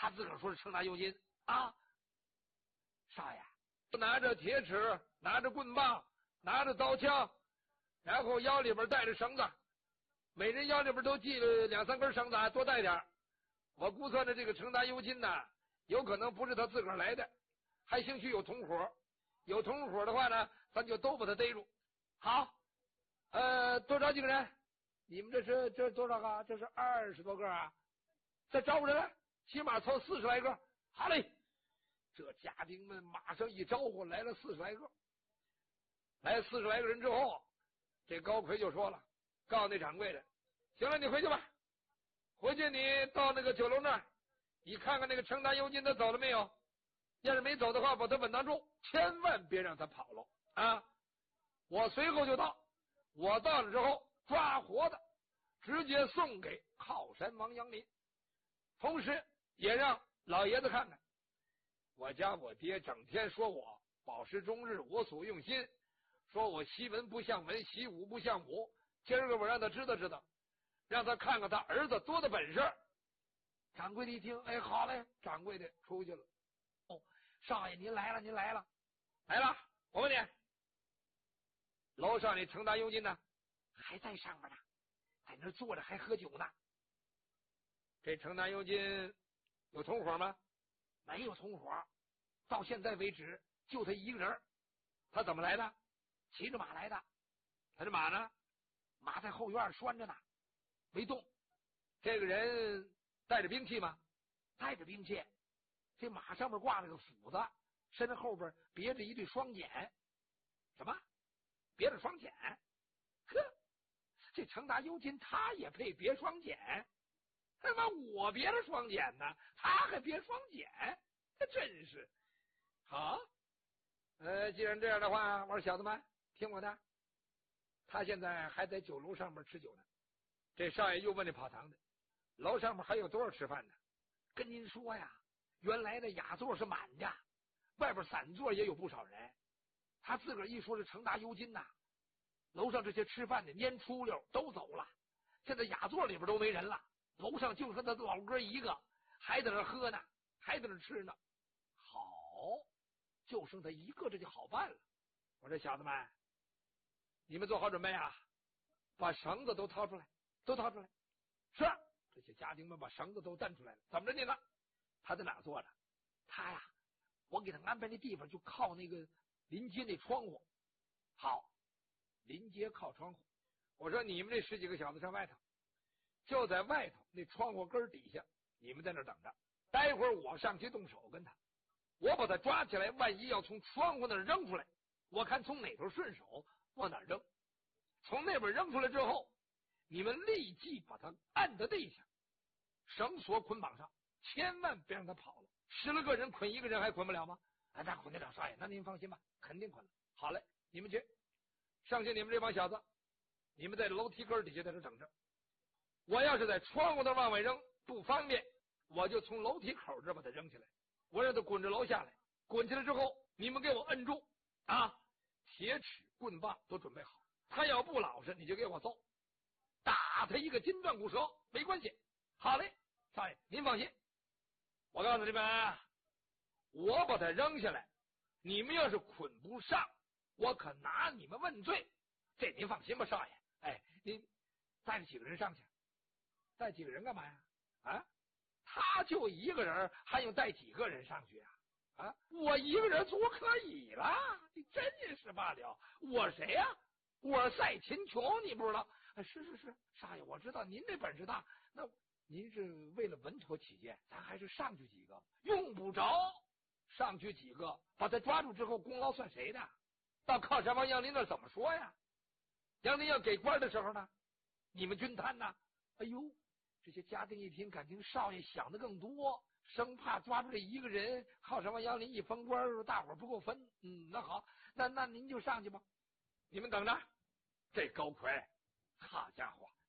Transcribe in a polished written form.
他自个儿说是程大右金啊。少爷拿着铁尺，拿着棍棒，拿着刀枪，然后腰里边带着绳子，每人腰里边都系了2-3根绳子，多带点。我估算着这个程大右金呢，有可能不是他自个儿来的，还兴许有同伙。有同伙的话呢，咱就都把他逮住。好，多少几个人？你们这是多少个？这是20多个啊！再招呼人来，起码凑40来个。好嘞，这家丁们马上一招呼，来了40来个。来40来个人之后，这高奎就说了，告诉那掌柜的，行了，你回去吧，回去你到那个酒楼那儿，你看看那个程大右金他走了没有？要是没走的话，把他稳当住，千万别让他跑了啊！我随后就到，我到了之后抓活的，直接送给靠山王杨林，同时也让老爷子看看，我家我爹整天说我饱食终日，我所用心，说我习文不像文，习武不像武。今儿个我让他知道知道，让他看看他儿子多大本事。掌柜的一听，哎，好嘞，掌柜的出去了。哦，少爷您来了，您来了，来了。我问你，楼上那程大右金呢？还在上面呢，在那坐着还喝酒呢。这程大右金有同伙吗？没有同伙，到现在为止就他一个人。他怎么来的？骑着马来的。他这马呢？马在后院拴着呢，没动。这个人带着兵器吗？带着兵器。这马上面挂了个斧子，身后边别着一对双锏。什么？别着双锏？呵，这程大右金他也配别双锏？他妈我别着双锏呢，他还别双锏，他真是好。既然这样的话，我说小子们听我的，他现在还在酒楼上面吃酒呢。这少爷又问那跑堂的，楼上面还有多少吃饭的？跟您说呀，原来的雅座是满的，外边散座也有不少人。他自个儿一说是程大右金呐，楼上这些吃饭的蔫出溜都走了，现在雅座里边都没人了，楼上就剩他的老哥一个，还在那喝呢，还在那吃呢。好，就剩他一个，这就好办了。我说小子们，你们做好准备啊，把绳子都掏出来，都掏出来。是，这些家丁们把绳子都蹬出来了。怎么着你呢？他在哪坐着？他呀，我给他安排那地方就靠那个临街那窗户。好，临街靠窗户。我说你们这10几个小子上外头，就在外头那窗户根底下，你们在那等着。待会儿我上去动手跟他，我把他抓起来，万一要从窗户那扔出来，我看从哪头顺手往哪扔。从那边扔出来之后，你们立即把他按在地下，绳索捆绑上，千万别让他跑了。10来个人捆1个人还捆不了吗？那捆得了，少爷，那您放心吧，肯定捆了。好嘞，你们去，剩下你们这帮小子，你们在楼梯根底下在这等着。我要是在窗户那往外扔不方便，我就从楼梯口这把他扔起来，我让他滚着楼下来。滚起来之后，你们给我摁住啊！铁尺棍棒都准备好，他要不老实，你就给我揍，打他一个筋断骨折没关系。好嘞，少爷您放心，我告诉你们，我把他扔下来，你们要是捆不上，我可拿你们问罪。这您放心吧，少爷。哎，您带着几个人上去？带几个人干嘛呀？啊，他就一个人，还用带几个人上去啊？啊，我一个人足可以了。你真是罢了，我谁呀？我赛秦琼，你不知道？是，少爷，我知道您这本事大。那您是为了稳妥起见，咱还是上去几个？用不着上去几个，把他抓住之后，功劳算谁的？到靠山王杨林那怎么说呀？杨林要给官的时候呢，你们均摊呢？哎呦，这些家丁一听，感情少爷想的更多，生怕抓住这一个人，靠山王杨林一封官，大伙不够分。那好，那您就上去吧，你们等着。这高奎，好家伙，